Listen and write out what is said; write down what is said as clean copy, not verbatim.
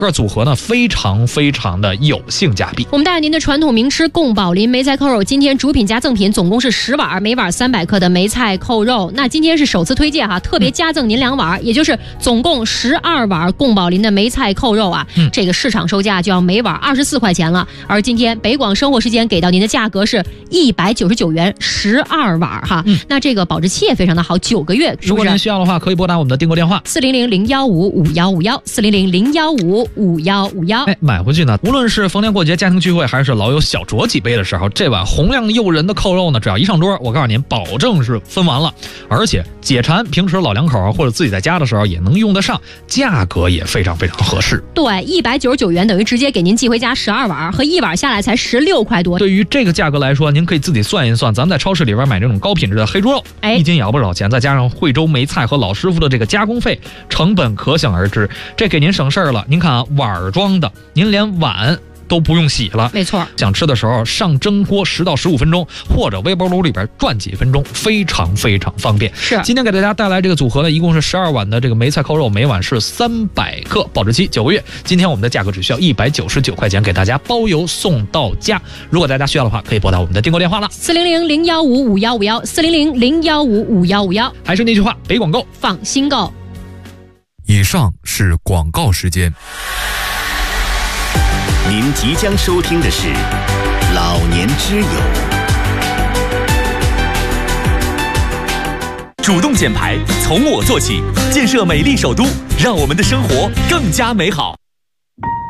个组合呢非常的有性价比。 我们带着您的传统名吃宫保林梅菜扣肉，今天主品加赠品总共是10碗，每碗300克的梅菜扣肉。那今天是首次推荐哈，特别加赠您2碗，也就是总共12碗宫保林的梅菜扣肉啊。这个市场售价就要每碗24块钱了，而今天北广生活时间给到您的价格是199元12碗哈。那这个保质期也非常的好，9个月。 如果您需要的话，可以拨打我们的订购电话 400-015-5151，400-015-5151。 买回去呢，无论是逢年过节、家庭聚会，还是老友小酌几杯的时候，这碗红亮诱人的扣肉呢，只要一上桌，我告诉您，保证是分完了，而且解馋，平时老两口或者自己在家的时候也能用得上，价格也非常合适。 对，199元等于直接给您寄回家12碗，和1碗下来才16块多。 对于这个价格来说，您可以自己算一算，咱们在超市里边买这种高品质的黑猪肉，一斤也要不少钱，再加上惠州梅菜和老师傅的这个加工费，成本可想而知。这给您省事儿了。您看啊，碗装的，您连碗都不用洗了， 没错。 想吃的时候上蒸锅10到15分钟，或者微波炉里边转几分钟，非常方便。 是， 今天给大家带来这个组合呢，一共是12碗的这个梅菜扣肉，每碗是300克，保质期9个月。今天我们的价格只需要199块钱，给大家包邮送到家。如果大家需要的话，可以拨打我们的订购电话了 ，400-015-5151，400-015-5151。 还是那句话，北广购， 放心购。 以上是广告时间。 您即将收听的是《老年之友》。 主动减排，从我做起，建设美丽首都，让我们的生活更加美好。